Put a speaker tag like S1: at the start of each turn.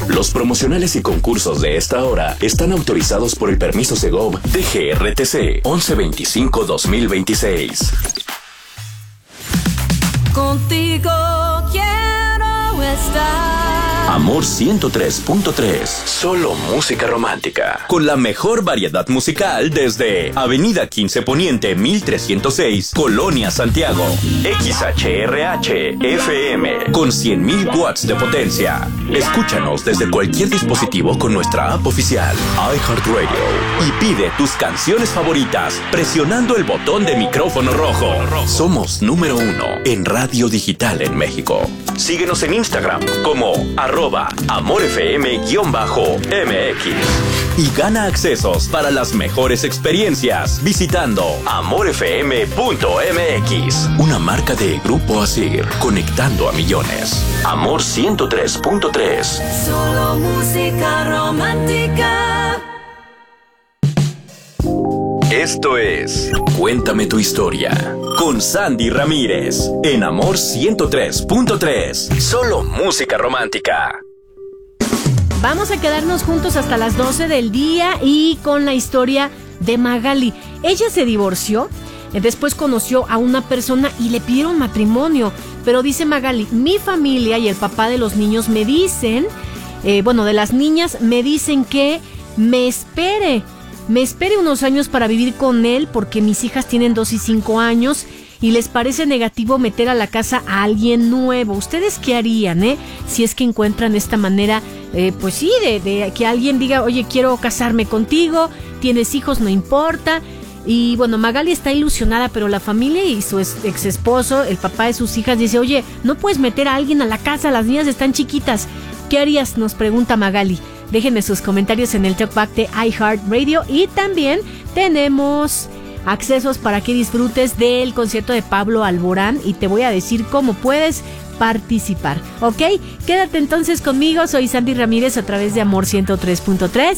S1: Los promocionales y concursos de esta hora están autorizados por el permiso Segov DGRTC 1125-2026.
S2: Contigo quiero estar.
S1: Amor 103.3. Solo música romántica. Con la mejor variedad musical desde Avenida 15 Poniente 1306, Colonia Santiago. XHRH FM con 100.000 watts de potencia. Escúchanos desde cualquier dispositivo con nuestra app oficial iHeartRadio y pide tus canciones favoritas presionando el botón de micrófono rojo. Somos número 1 en radio digital en México. Síguenos en Instagram como @AmorFM_MX y gana accesos para las mejores experiencias visitando amorfm.mx, una marca de Grupo Asir, conectando a millones. Amor 103.3.
S2: Solo música romántica.
S1: Esto es Cuéntame tu historia con Sandy Ramírez en Amor 103.3. Solo música romántica.
S3: Vamos a quedarnos juntos hasta las 12 del día y con la historia de Magali. Ella se divorció, después conoció a una persona y le pidieron matrimonio. Pero dice Magali, mi familia y el papá de los niños me dicen, de las niñas me dicen que me espere unos años para vivir con él porque mis hijas tienen 2 y 5 años y les parece negativo meter a la casa a alguien nuevo. ¿Ustedes qué harían, si es que encuentran esta manera, pues sí, de que alguien diga, oye, quiero casarme contigo, tienes hijos, no importa? Y bueno, Magali está ilusionada, pero la familia y su ex esposo, el papá de sus hijas, dice, oye, no puedes meter a alguien a la casa, las niñas están chiquitas. ¿Qué harías? Nos pregunta Magali. Déjenme sus comentarios en el talkback de iHeartRadio y también tenemos accesos para que disfrutes del concierto de Pablo Alborán y te voy a decir cómo puedes participar, ¿ok? Quédate entonces conmigo, soy Sandy Ramírez a través de Amor 103.3.